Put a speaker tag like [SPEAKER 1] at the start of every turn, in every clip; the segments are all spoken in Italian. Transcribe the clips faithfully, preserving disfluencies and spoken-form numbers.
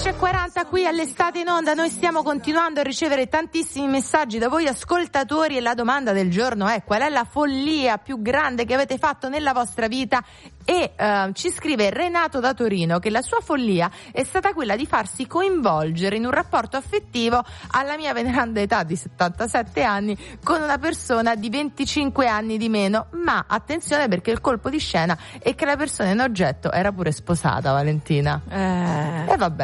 [SPEAKER 1] undici e quaranta qui all'Estate in Onda. Noi stiamo continuando a ricevere tantissimi messaggi da voi ascoltatori e la domanda del giorno è: qual è la follia più grande che avete fatto nella vostra vita? E uh, ci scrive Renato da Torino che la sua follia è stata quella di farsi coinvolgere in un rapporto affettivo alla mia veneranda età di settantasette anni con una persona di venticinque anni di meno, ma attenzione perché il colpo di scena è che la persona in oggetto era pure sposata, Valentina.
[SPEAKER 2] Eh.
[SPEAKER 1] E vabbè.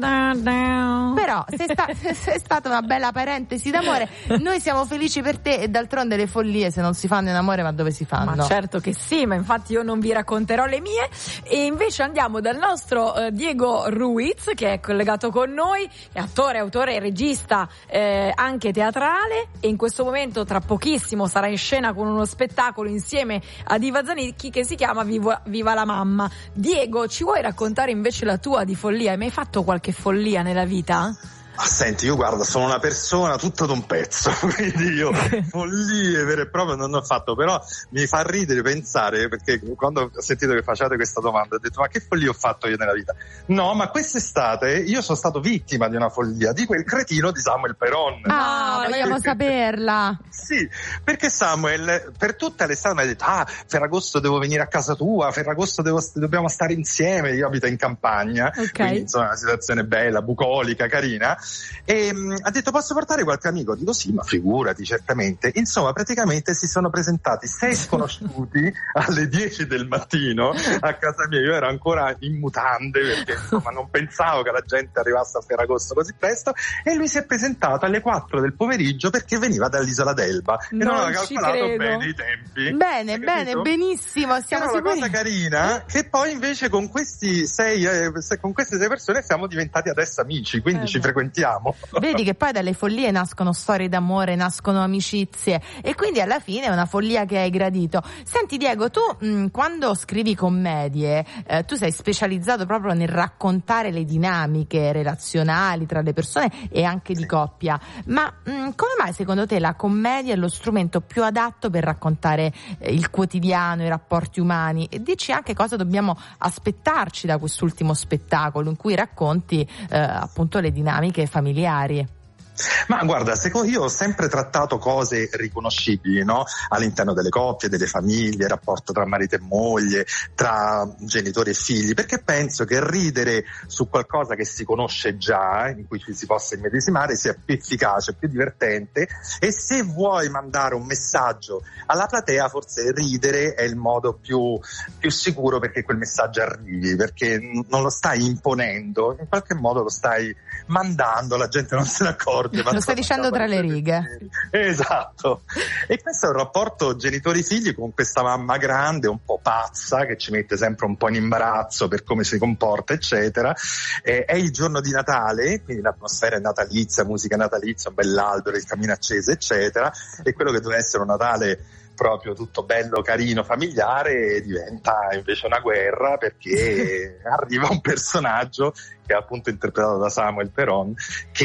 [SPEAKER 1] Però se sta, se è stata una bella parentesi d'amore, noi siamo felici per te e d'altronde le follie se non si fanno in amore ma dove si fanno?
[SPEAKER 2] Ma certo che sì, ma infatti io non vi racconterò le mie e invece andiamo dal nostro eh, Diego Ruiz che è collegato con noi, è attore, autore e regista eh, anche teatrale e in questo momento tra pochissimo sarà in scena con uno spettacolo insieme a Diva Zanicchi che si chiama Viva, Viva la mamma. Diego, ci vuoi raccontare invece la tua di follia? Hai mai fatto qualche follia nella vita?
[SPEAKER 3] Ah, senti, io guarda, sono una persona tutta d'un pezzo, quindi io follie vere e proprie non ho fatto, però mi fa ridere pensare, perché quando ho sentito che facevate questa domanda ho detto ma che follia ho fatto io nella vita? No, ma quest'estate io sono stato vittima di una follia, di quel cretino di Samuel Peron.
[SPEAKER 1] Ah, ah vogliamo perché, saperla.
[SPEAKER 3] Sì, perché Samuel per tutta l'estate mi ha detto ah, Ferragosto devo venire a casa tua, Ferragosto devo, dobbiamo stare insieme, io abito in campagna, okay. Quindi insomma una situazione bella, bucolica, carina. E um, ha detto posso portare qualche amico? Dico sì, ma figurati, certamente. Insomma, praticamente si sono presentati sei sconosciuti alle dieci del mattino a casa mia. Io ero ancora in mutande perché insomma non pensavo che la gente arrivasse a Ferragosto così presto, e lui si è presentato alle quattro del pomeriggio perché veniva dall'isola d'Elba e non, non aveva calcolato bene i tempi.
[SPEAKER 1] Bene, bene, benissimo, siamo
[SPEAKER 3] Però
[SPEAKER 1] sicuri.
[SPEAKER 3] La cosa carina che poi invece con questi sei eh, con queste sei persone siamo diventati adesso amici, quindi eh ci frequentiamo.
[SPEAKER 1] Vedi che poi dalle follie nascono storie d'amore, nascono amicizie e quindi alla fine è una follia che hai gradito. Senti Diego, tu mh, quando scrivi commedie eh, tu sei specializzato proprio nel raccontare le dinamiche relazionali tra le persone e anche di coppia, ma mh, come mai secondo te la commedia è lo strumento più adatto per raccontare eh, il quotidiano, i rapporti umani? E dici anche cosa dobbiamo aspettarci da quest'ultimo spettacolo in cui racconti eh, appunto le dinamiche familiari.
[SPEAKER 3] Ma guarda, secondo io ho sempre trattato cose riconoscibili, no? All'interno delle coppie, delle famiglie, il rapporto tra marito e moglie, tra genitori e figli, perché penso che ridere su qualcosa che si conosce già, in cui ci si possa immedesimare, sia più efficace, più divertente, e se vuoi mandare un messaggio alla platea forse ridere è il modo più, più sicuro perché quel messaggio arrivi, perché non lo stai imponendo, in qualche modo lo stai mandando, la gente non se ne accorge.
[SPEAKER 1] Lo stai dicendo tra le righe.
[SPEAKER 3] Esatto. E questo è un rapporto genitori-figli con questa mamma grande, un po' pazza, che ci mette sempre un po' in imbarazzo per come si comporta, eccetera. Eh, è il giorno di Natale, quindi l'atmosfera è natalizia, musica natalizia, un bell'albero, il camino acceso, eccetera. E quello che doveva essere un Natale proprio tutto bello, carino, familiare, diventa invece una guerra perché arriva un personaggio che è appunto interpretato da Samuel Peron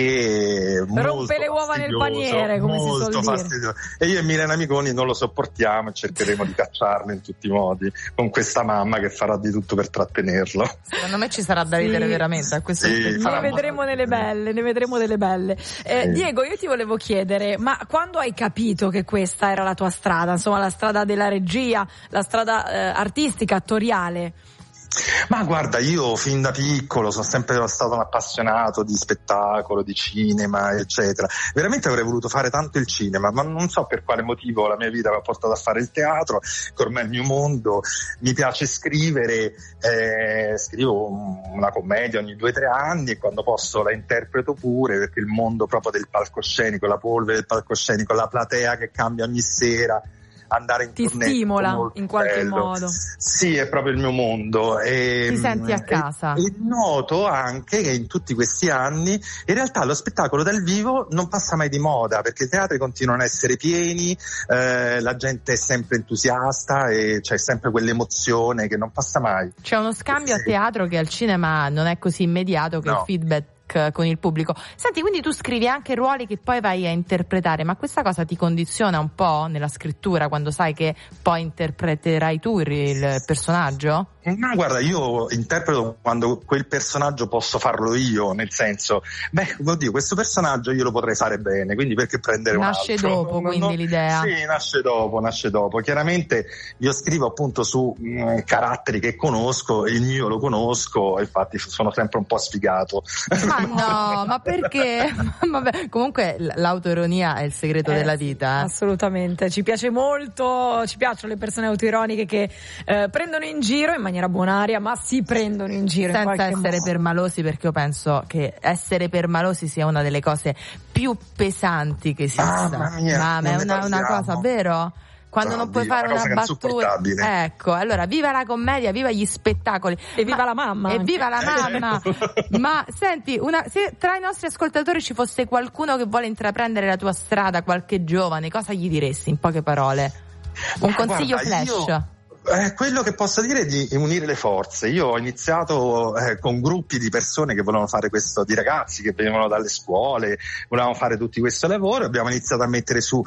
[SPEAKER 3] che
[SPEAKER 2] rompe le uova nel paniere, come
[SPEAKER 3] molto
[SPEAKER 2] si suol
[SPEAKER 3] fastidioso. E io e Milena Amiconi non lo sopportiamo e cercheremo di cacciarlo in tutti i modi con questa mamma che farà di tutto per trattenerlo.
[SPEAKER 1] Secondo me ci sarà da ridere sì. veramente a questo
[SPEAKER 3] sì,
[SPEAKER 2] ne vedremo delle belle, ne vedremo delle belle. Eh, sì. Diego, io ti volevo chiedere, ma quando hai capito che questa era la tua strada, insomma la strada della regia, la strada eh, artistica, attoriale?
[SPEAKER 3] Ma guarda, io fin da piccolo sono sempre stato un appassionato di spettacolo, di cinema, eccetera. Veramente avrei voluto fare tanto il cinema, ma non so per quale motivo la mia vita mi ha portato a fare il teatro, che ormai è il mio mondo. Mi piace scrivere, eh, scrivo una commedia ogni due o tre anni e quando posso la interpreto pure, perché il mondo proprio del palcoscenico, la polvere del palcoscenico, la platea che cambia ogni sera, andare in
[SPEAKER 2] ti stimola in qualche
[SPEAKER 3] bello.
[SPEAKER 2] modo.
[SPEAKER 3] Sì, è proprio il mio mondo. E,
[SPEAKER 1] ti senti a casa.
[SPEAKER 3] E, e noto anche che in tutti questi anni in realtà lo spettacolo dal vivo non passa mai di moda, perché i teatri continuano a essere pieni, eh, la gente è sempre entusiasta e c'è sempre quell'emozione che non passa mai.
[SPEAKER 1] C'è uno scambio
[SPEAKER 3] sì.
[SPEAKER 1] a teatro che al cinema non è così immediato, che
[SPEAKER 3] no.
[SPEAKER 1] il feedback feedback con il pubblico. Senti, quindi tu scrivi anche ruoli che poi vai a interpretare, ma questa cosa ti condiziona un po' nella scrittura quando sai che poi interpreterai tu il personaggio?
[SPEAKER 3] No, guarda, io interpreto quando quel personaggio posso farlo io, nel senso, beh, oddio, questo personaggio io lo potrei fare bene, quindi perché prendere un altro?
[SPEAKER 1] Nasce dopo,
[SPEAKER 3] no,
[SPEAKER 1] quindi
[SPEAKER 3] no,
[SPEAKER 1] l'idea.
[SPEAKER 3] Sì, nasce dopo, nasce dopo. Chiaramente io scrivo appunto su mh, caratteri che conosco, il mio lo conosco, infatti sono sempre un po' sfigato.
[SPEAKER 1] Ma no, ma perché? Vabbè, comunque l'autoironia è il segreto
[SPEAKER 2] eh,
[SPEAKER 1] della vita. Eh.
[SPEAKER 2] Assolutamente, ci piace molto, ci piacciono le persone autoironiche che eh, prendono in giro in maniera buonaria, ma si prendono in giro
[SPEAKER 1] senza
[SPEAKER 2] in
[SPEAKER 1] essere
[SPEAKER 2] modo.
[SPEAKER 1] permalosi, perché io penso che essere permalosi sia una delle cose più pesanti che esista.
[SPEAKER 3] Mamma mia,
[SPEAKER 1] Mamma, è una, una cosa, vero? Quando
[SPEAKER 3] no,
[SPEAKER 1] non puoi
[SPEAKER 3] Dio,
[SPEAKER 1] fare
[SPEAKER 3] una,
[SPEAKER 1] una battuta, ecco, allora viva la commedia, viva gli spettacoli
[SPEAKER 2] e viva
[SPEAKER 1] ma,
[SPEAKER 2] la mamma
[SPEAKER 1] e
[SPEAKER 2] anche.
[SPEAKER 1] viva la mamma. Ma senti, una, se tra i nostri ascoltatori ci fosse qualcuno che vuole intraprendere la tua strada, qualche giovane, cosa gli diresti in poche parole? Un consiglio
[SPEAKER 3] guarda,
[SPEAKER 1] flash?
[SPEAKER 3] Io... Eh, quello che posso dire è di unire le forze. Io ho iniziato eh, con gruppi di persone che volevano fare questo, di ragazzi che venivano dalle scuole, volevano fare tutti questo lavoro, abbiamo iniziato a mettere su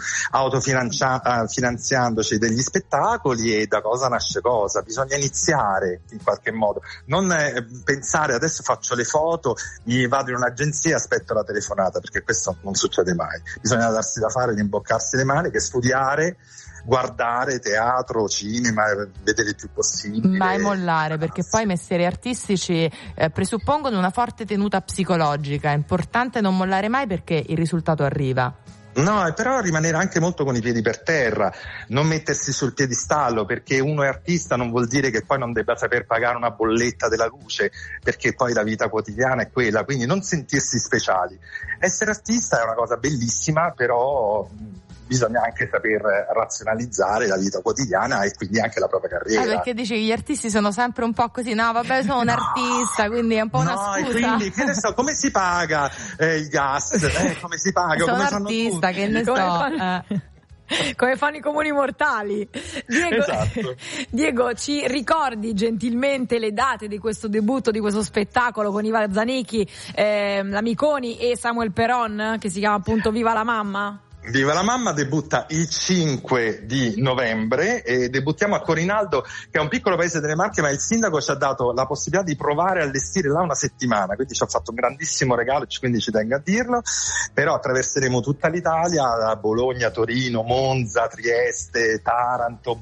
[SPEAKER 3] autofinanziandoci degli spettacoli e da cosa nasce cosa. Bisogna iniziare in qualche modo, non eh, pensare adesso faccio le foto, mi vado in un'agenzia e aspetto la telefonata, perché questo non succede mai. Bisogna darsi da fare, rimboccarsi le maniche, studiare, guardare teatro, cinema, vedere il più possibile.
[SPEAKER 1] Mai mollare, perché poi i mestieri artistici eh, presuppongono una forte tenuta psicologica. È importante non mollare mai perché il risultato arriva.
[SPEAKER 3] No, però rimanere anche molto con i piedi per terra, non mettersi sul piedistallo, perché uno è artista non vuol dire che poi non debba saper pagare una bolletta della luce, perché poi la vita quotidiana è quella, quindi non sentirsi speciali. Essere artista è una cosa bellissima, però bisogna anche saper razionalizzare la vita quotidiana e quindi anche la propria carriera.
[SPEAKER 1] Ah, perché dici che gli artisti sono sempre un po' così, no vabbè sono un no, artista, quindi è un po'
[SPEAKER 3] no,
[SPEAKER 1] una scusa.
[SPEAKER 3] E quindi che ne so, come si paga eh, il gas? Eh, come si paga?
[SPEAKER 1] Sono
[SPEAKER 3] come
[SPEAKER 1] artista, che ne
[SPEAKER 2] come
[SPEAKER 1] so.
[SPEAKER 2] Fanno,
[SPEAKER 1] eh.
[SPEAKER 2] come fanno i comuni mortali. Diego,
[SPEAKER 3] esatto.
[SPEAKER 2] Diego, ci ricordi gentilmente le date di questo debutto, di questo spettacolo con Iva Zanicchi, eh, la Miconi e Samuel Peron, che si chiama appunto Viva la mamma?
[SPEAKER 3] Viva la mamma debutta il cinque di novembre e debuttiamo a Corinaldo, che è un piccolo paese delle Marche, ma il sindaco ci ha dato la possibilità di provare a allestire là una settimana, quindi ci ha fatto un grandissimo regalo, quindi ci tengo a dirlo. Però attraverseremo tutta l'Italia, da Bologna, Torino, Monza, Trieste, Taranto,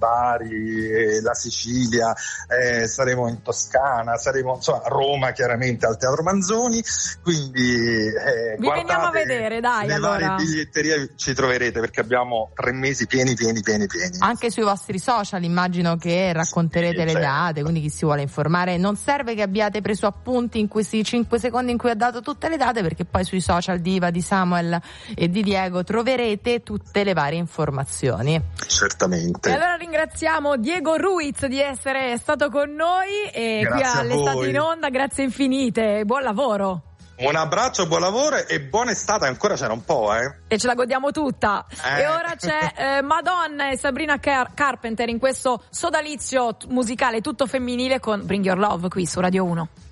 [SPEAKER 3] Bari, la Sicilia, eh, saremo in Toscana, saremo insomma a Roma chiaramente al Teatro Manzoni, quindi eh,
[SPEAKER 2] vi veniamo a vedere, dai,
[SPEAKER 3] le
[SPEAKER 2] allora.
[SPEAKER 3] varie biglietterie ci troverete, perché abbiamo tre mesi pieni pieni pieni pieni.
[SPEAKER 1] Anche sui vostri social immagino che racconterete sì, le certo. date, quindi chi si vuole informare non serve che abbiate preso appunti in questi cinque secondi in cui ha dato tutte le date, perché poi sui social di Iva, di Samuel e di Diego troverete tutte le varie informazioni.
[SPEAKER 3] Certamente.
[SPEAKER 2] E allora ringraziamo Diego Ruiz di essere stato con noi e
[SPEAKER 3] grazie
[SPEAKER 2] qui all'Estate in Onda, grazie infinite, buon lavoro.
[SPEAKER 3] Un abbraccio, buon lavoro e buona estate, ancora c'era un po', eh?
[SPEAKER 2] E ce la godiamo tutta.
[SPEAKER 3] Eh.
[SPEAKER 2] E ora c'è eh, Madonna e Sabrina Car- Carpenter in questo sodalizio t- musicale tutto femminile con Bring Your Love qui su Radio uno.